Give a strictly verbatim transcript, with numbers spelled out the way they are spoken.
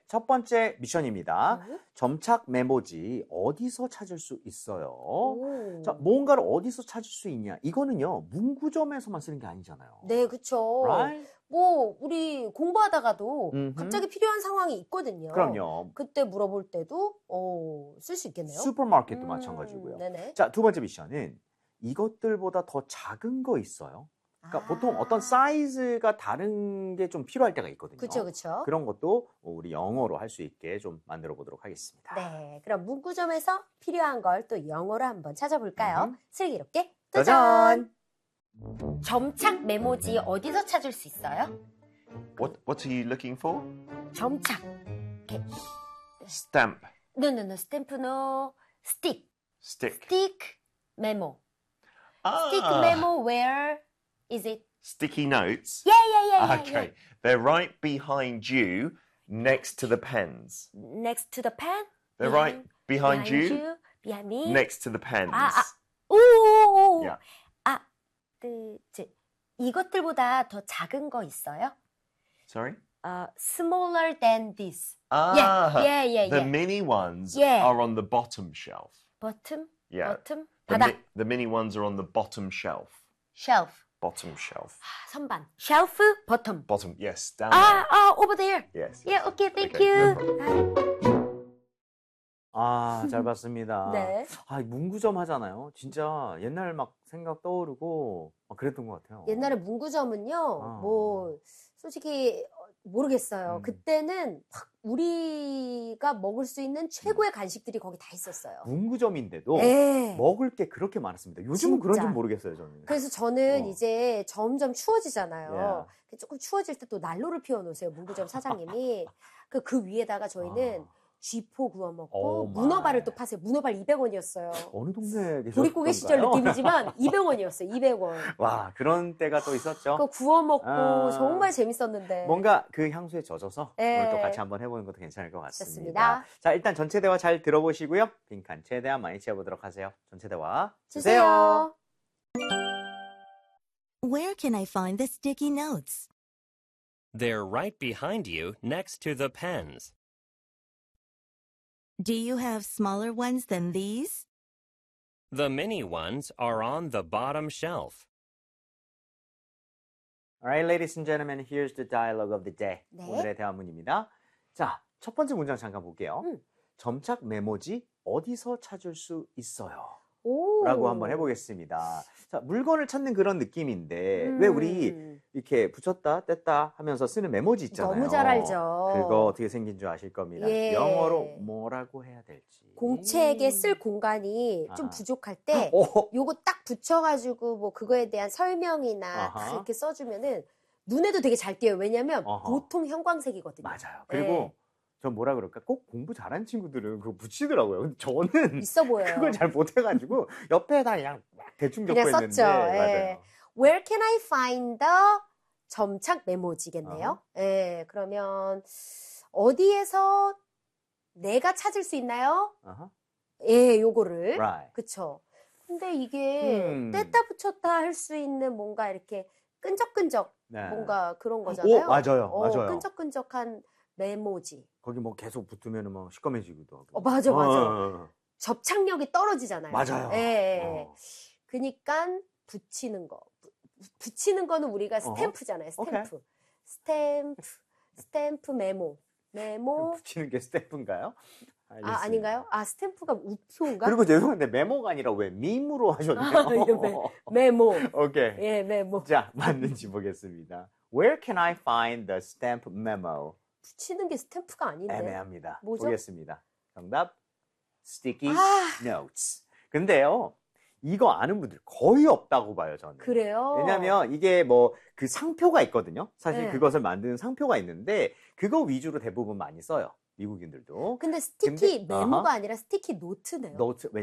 첫 번째 미션입니다. 네. 점착 메모지 어디서 찾을 수 있어요? 오. 자, 뭔가를 어디서 찾을 수 있냐? 이거는요, 문구점에서만 쓰는 게 아니잖아요. 네, 그쵸. Right? 뭐 우리 공부하다가도 음흠. 갑자기 필요한 상황이 있거든요. 그럼요. 그때 물어볼 때도 어, 쓸 수 있겠네요. 슈퍼마켓도 음, 마찬가지고요. 네네. 자, 두 번째 미션은 이것들보다 더 작은 거 있어요? 그러니까 아. 보통 어떤 사이즈가 다른 게 좀 필요할 때가 있거든요. 그쵸, 그쵸. 그런 것도 우리 영어로 할 수 있게 좀 만들어 보도록 하겠습니다. 네, 그럼 문구점에서 필요한 걸 또 영어로 한번 찾아볼까요? 음. 슬기롭게 도전! 도전! 점착 메모지 어디서 찾을 수 있어요? What What are you looking for? 점착. Stamp. No, no, no. 스탬프 no. 스틱. Stick. 스틱 메모. Ah, 스틱 메모 where is it? sticky notes. Yeah, yeah, yeah, yeah. Okay, they're right behind you, next to the pens. yeah. Next to the pen? They're right behind, you, behind me? next to the pens. 아, 아. 오오오. Yeah. 아, 그, 저, 이것들보다 더 작은 거 있어요? Sorry. 어, smaller than this. Ah, yeah, yeah, yeah, the yeah. mini ones Yeah. are on the bottom shelf. bottom? Yeah. bottom? The, 바닥. mi- the mini ones are on the bottom shelf. shelf. Bottom shelf. 아, 선반. shelf, bottom. Bottom. Yes, down 아, 아, over there. there. Yes. Yeah, okay, thank Okay, you. no problem. 아, 잘 봤습니다. 네. 아, 문구점 하잖아요. 진짜 옛날 막 생각 떠오르고 막 그랬던 것 같아요. 옛날에 문구점은요, 어. 뭐, 솔직히 모르겠어요. 음. 그때는 막 우리가 먹을 수 있는 최고의 간식들이 거기 다 있었어요. 문구점인데도 네. 먹을 게 그렇게 많았습니다. 요즘은 진짜. 그런지 모르겠어요, 저는. 그래서 저는 어. 이제 점점 추워지잖아요. 예. 조금 추워질 때 또 난로를 피워놓으세요, 문구점 사장님이. 그, 그 위에다가 저희는 아. 쥐포 구워 먹고 오 문어발을 마이. 또 파세요. 문어발 이백 원이었어요. 어느 동네에 계셨던가요? 보릿고개 시절 느낌이지만 이백 원이었어요. 이백 원. 와, 그런 때가 또 있었죠. 그거 구워 먹고 아. 정말 재밌었는데. 뭔가 그 향수에 젖어서 네. 오늘 또 같이 한번 해보는 것도 괜찮을 것 같습니다. 좋습니다. 자, 일단 전체 대화 잘 들어보시고요. 빈칸 최대한 많이 채워보도록 하세요. 전체 대화 주세요. Where can I find the sticky notes? They're right behind you, next to the pens. Do you have smaller ones than these? The mini ones are on the bottom shelf. Alright, ladies and gentlemen, here's the dialogue of the day. 네. 오늘의 대화문입니다. 자, 첫 번째 문장 잠깐 볼게요. 음. 점착 메모지 어디서 찾을 수 있어요? 오. 라고 한번 해보겠습니다. 자, 물건을 찾는 그런 느낌인데 음. 왜 우리 이렇게 붙였다 뗐다 하면서 쓰는 메모지 있잖아요. 너무 잘 알죠. 그거 어떻게 생긴 줄 아실 겁니다. 예. 영어로 뭐라고 해야 될지. 공책에 쓸 공간이 좀 아하. 부족할 때 어? 요거 딱 붙여가지고 뭐 그거에 대한 설명이나 아하. 딱 이렇게 써주면은 눈에도 되게 잘 띄어요. 왜냐면 어허. 보통 형광색이거든요. 맞아요. 그리고 네. 전 뭐라 그럴까? 꼭 공부 잘하는 친구들은 그거 붙이더라고요. 근데 저는 있어 보여요. 그걸 잘 못해가지고 옆에다 그냥 막 대충 그냥 적고 썼죠. 했는데 예. 맞아요. Where can I find the 점착 메모지겠네요. 예, 그러면 어디에서 내가 찾을 수 있나요? 어허. 예, 요거를. Right. 그쵸. 근데 이게 음. 뗐다 붙였다 할 수 있는 뭔가 이렇게 끈적끈적 네. 뭔가 그런 거잖아요. 오, 맞아요. 어, 맞아요. 끈적끈적한 메모지. 거기 뭐 계속 붙으면 뭐 시꺼매지기도 하고. 어, 맞아, 맞아. 어, 어, 어. 접착력이 떨어지잖아요. 맞아요. 예, 예. 어. 그니까 붙이는 거. 부- 붙이는 거는 우리가 어허. 스탬프잖아요. 스탬프. 오케이. 스탬프. 스탬프 메모. 메모. 붙이는 게 스탬프인가요? 아, 알겠습니다. 아닌가요? 아, 스탬프가 우표인가? 그리고 죄송한데 메모가 아니라 왜 밈으로 하셨네요. 아, 이거 메- 메모. 오케이. 예, 메모. 자, 맞는지 보겠습니다. Where can I find the stamp memo? 붙이는 게 스탬프가 아닌데. 애매합니다. 뭐죠? 보겠습니다. 정답, sticky 아. notes. 근데요, 이거 아는 분들 거의 없다고 봐요, 저는. 그래요? 왜냐면 이게 뭐 그 상표가 있거든요. 사실 네. 그것을 만드는 상표가 있는데 그거 위주로 대부분 많이 써요. 미국인들도. 근데 스티키 근데- 메모가 아하. 아니라 스티키 노트네요. 노트,